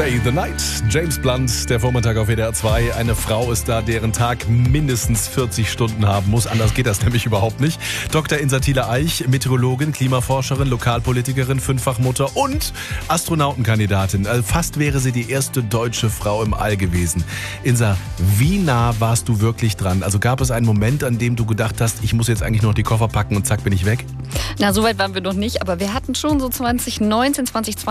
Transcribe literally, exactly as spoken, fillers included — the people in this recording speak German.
Stay the Night. James Blunt, der Vormittag auf W D R zwei. Eine Frau ist da, deren Tag mindestens vierzig Stunden haben muss. Anders geht das nämlich überhaupt nicht. Doktor Insatile Eich, Meteorologin, Klimaforscherin, Lokalpolitikerin, Fünffachmutter und Astronautenkandidatin. Also fast wäre sie die erste deutsche Frau im All gewesen. Insa, wie nah warst du wirklich dran? Also gab es einen Moment, an dem du gedacht hast, ich muss jetzt eigentlich noch die Koffer packen und zack bin ich weg? Na, so weit waren wir noch nicht, aber wir hatten schon so zwanzig neunzehn, zwanzig zwanzig